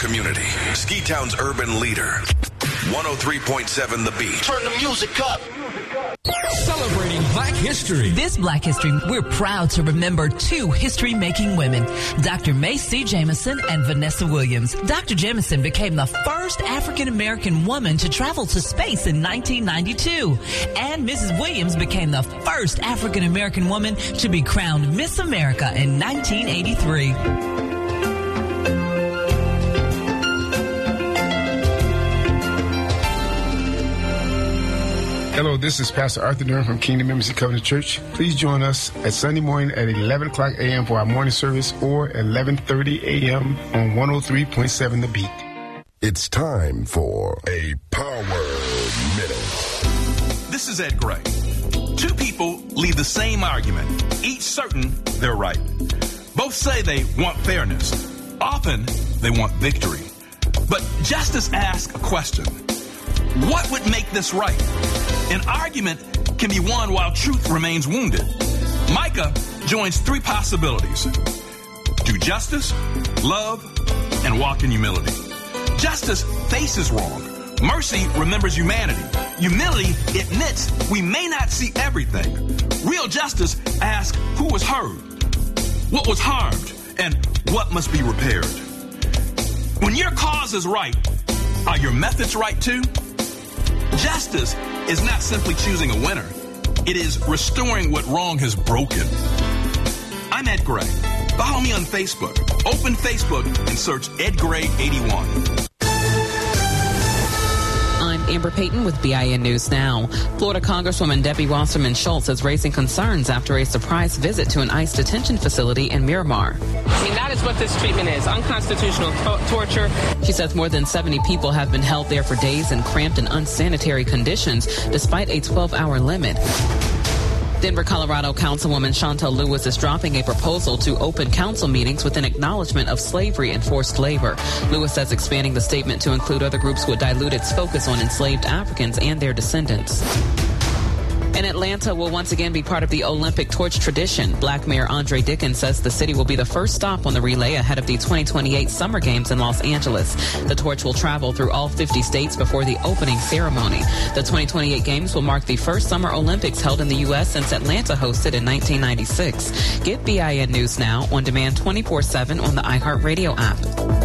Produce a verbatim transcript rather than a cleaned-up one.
community. Ski-Town's urban leader. one oh three point seven The Beat. Turn the music up. Celebrating Black History. This Black History, we're proud to remember two history-making women, Doctor Mae C. Jameson and Vanessa Williams. Doctor Jameson became the first African-American woman to travel to space in nineteen ninety-two. And Missus Williams became the first African-American woman to be crowned Miss America in nineteen eighty-three. Hello, this is Pastor Arthur Durham from Kingdom Embassy Covenant Church. Please join us at Sunday morning at eleven o'clock a.m. for our morning service or eleven thirty a.m. on one oh three point seven The Beat. It's time for a Power Minute. This is Ed Gray. Two people leave the same argument, each certain they're right. Both say they want fairness. Often, they want victory. But justice asks a question. What would make this right? An argument can be won while truth remains wounded. Micah joins three possibilities. Do justice, love, and walk in humility. Justice faces wrong. Mercy remembers humanity. Humility admits we may not see everything. Real justice asks who was hurt, what was harmed, and what must be repaired. When your cause is right, are your methods right too? Justice is not simply choosing a winner. It is restoring what wrong has broken. I'm Ed Gray. Follow me on Facebook. Open Facebook and search Ed Gray eighty-one. I'm Amber Payton with B I N News Now. Florida Congresswoman Debbie Wasserman Schultz is raising concerns after a surprise visit to an ICE detention facility in Miramar. I mean, that is what this treatment is, unconstitutional to- torture. She says more than seventy people have been held there for days in cramped and unsanitary conditions, despite a twelve-hour limit. Denver, Colorado Councilwoman Chantel Lewis is dropping a proposal to open council meetings with an acknowledgement of slavery and forced labor. Lewis says expanding the statement to include other groups would dilute its focus on enslaved Africans and their descendants. And Atlanta will once again be part of the Olympic torch tradition. Black Mayor Andre Dickens says the city will be the first stop on the relay ahead of the twenty twenty-eight Summer Games in Los Angeles. The torch will travel through all fifty states before the opening ceremony. The twenty twenty-eight Games will mark the first Summer Olympics held in the U S since Atlanta hosted in nineteen ninety-six. Get B I N News Now on demand twenty-four seven on the iHeartRadio app.